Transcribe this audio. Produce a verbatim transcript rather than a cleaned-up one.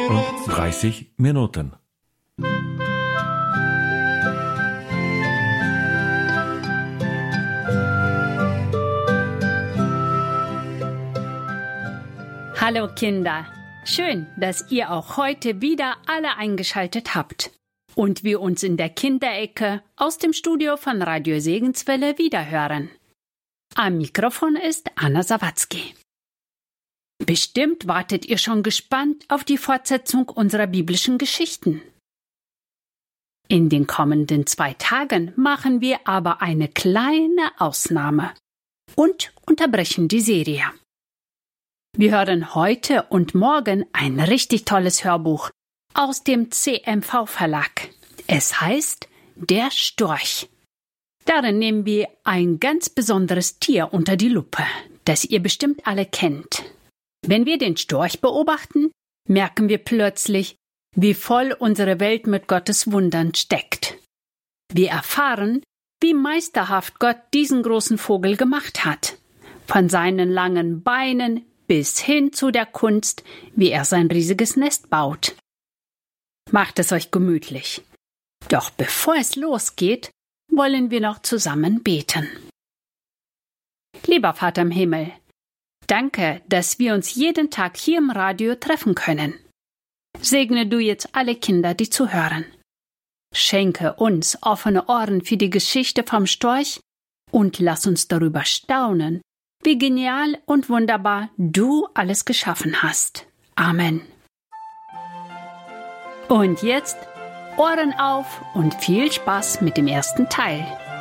und dreißig Minuten. Hallo Kinder, schön, dass ihr auch heute wieder alle eingeschaltet habt und wir uns in der Kinderecke aus dem Studio von Radio Segenswelle wiederhören. Am Mikrofon ist Anna Sawatzki. Bestimmt wartet ihr schon gespannt auf die Fortsetzung unserer biblischen Geschichten. In den kommenden zwei Tagen machen wir aber eine kleine Ausnahme und unterbrechen die Serie. Wir hören heute und morgen ein richtig tolles Hörbuch aus dem C M V-Verlag. Es heißt Der Storch. Darin nehmen wir ein ganz besonderes Tier unter die Lupe, das ihr bestimmt alle kennt. Wenn wir den Storch beobachten, merken wir plötzlich, wie voll unsere Welt mit Gottes Wundern steckt. Wir erfahren, wie meisterhaft Gott diesen großen Vogel gemacht hat. Von seinen langen Beinen bis hin zu der Kunst, wie er sein riesiges Nest baut. Macht es euch gemütlich. Doch bevor es losgeht, wollen wir noch zusammen beten. Lieber Vater im Himmel, danke, dass wir uns jeden Tag hier im Radio treffen können. Segne du jetzt alle Kinder, die zuhören. Schenke uns offene Ohren für die Geschichte vom Storch und lass uns darüber staunen, wie genial und wunderbar du alles geschaffen hast. Amen. Und jetzt Ohren auf und viel Spaß mit dem ersten Teil.